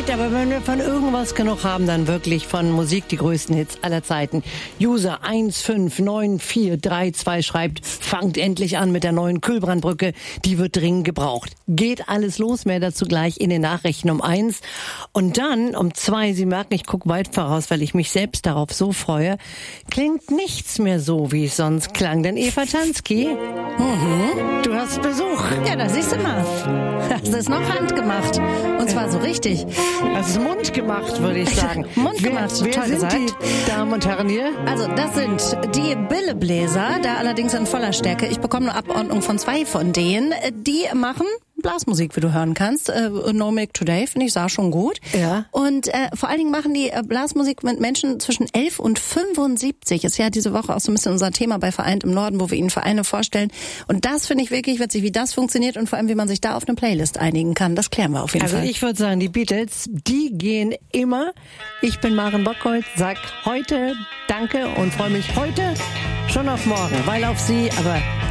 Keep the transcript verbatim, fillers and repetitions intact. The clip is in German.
geht, aber wenn wir von irgendwas genug haben, dann wirklich von Musik die größten Hits aller Zeiten. User eins fünf neun vier drei zwei schreibt, fangt endlich an mit der neuen Kühlbrandbrücke, die wird dringend gebraucht. Geht alles los, mehr dazu gleich in den Nachrichten um eins. Und dann um zwei, Sie merken, ich gucke weit voraus, weil ich mich selbst darauf so freue, klingt nichts mehr so, wie es sonst klang. Denn Eva Tansky, mhm, du hast Besuch. Ja, da siehst du mal. Das ist noch handgemacht. Und zwar so richtig. Das ist mundgemacht, würde ich sagen. Mundgemacht, wer, wer toll sind gesagt. die Damen und Herren hier? Also das sind die Billebläser, da allerdings in voller Stärke. Ich bekomme eine Abordnung von zwei von denen. Die machen Blasmusik, wie du hören kannst. Äh, No Make Today, finde ich, sah schon gut. Ja. Und äh, vor allen Dingen machen die äh, Blasmusik mit Menschen zwischen elf und fünfundsiebzig. Ist ja diese Woche auch so ein bisschen unser Thema bei Vereint im Norden, wo wir Ihnen Vereine vorstellen. Und das finde ich wirklich witzig, wie das funktioniert und vor allem, wie man sich da auf eine Playlist einigen kann. Das klären wir auf jeden Also Fall. ich würde sagen, die Beatles, die gehen immer. Ich bin Maren Bockholz, sag heute Danke und freue mich heute schon auf morgen, weil auf Sie, aber